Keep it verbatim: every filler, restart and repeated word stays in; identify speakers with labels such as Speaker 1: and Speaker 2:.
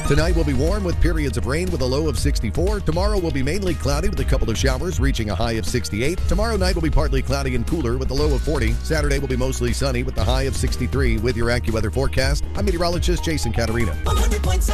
Speaker 1: Tonight will be warm with periods of rain with a low of sixty-four. Tomorrow will be mainly cloudy with a couple of showers reaching a high of sixty-eight. Tomorrow night will be partly cloudy and cooler with a low of forty. Saturday will be mostly sunny with the high of sixty-three. With your AccuWeather forecast, I'm meteorologist Jason Caterina.